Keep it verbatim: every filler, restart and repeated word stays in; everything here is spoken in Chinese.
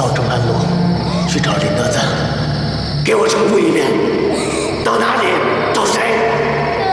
到正安路去找林德赞。